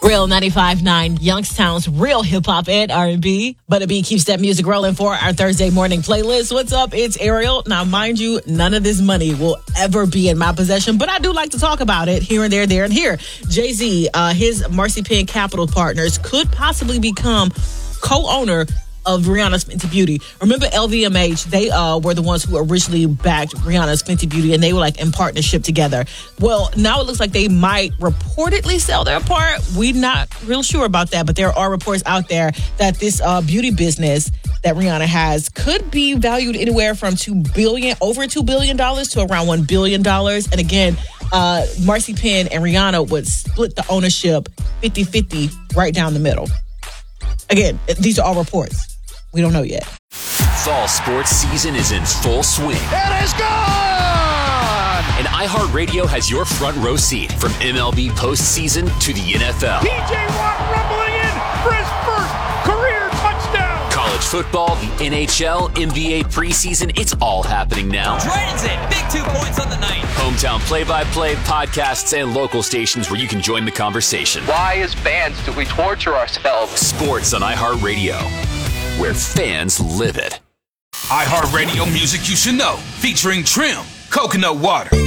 Real 95.9, Youngstown's real hip-hop and R&B. Butta B keeps that music rolling for our Thursday morning playlist. What's up? It's Ariel. Now, mind you, none of this money will ever be in my possession, but I do like to talk about it here and there and here. Jay-Z, his Marcy Penn Capital Partners could possibly become co-owner of Rihanna's Fenty Beauty. Remember LVMH, they were the ones who originally backed Rihanna's Fenty Beauty, and they were like in partnership together. Well, now it looks like they might reportedly sell their part. We're not real sure about that, but there are reports out there that this beauty business that Rihanna has could be valued anywhere from over $2 billion to around $1 billion. And again, Marcy Penn and Rihanna would split the ownership 50-50 right down the middle. Again, these are all reports. We don't know yet. Fall sports season is in full swing. It is gone! And iHeartRadio has your front row seat from MLB postseason to the NFL. T.J. Watt rumbling in for his first career touchdown! College football, the NHL, NBA preseason, it's all happening now. Dragons in, big 2 points on the night. Hometown play-by-play, podcasts, and local stations where you can join the conversation. Why, as fans, do we torture ourselves? Sports on iHeartRadio, where fans live it. iHeartRadio music you should know, featuring Trim, Coconut Water.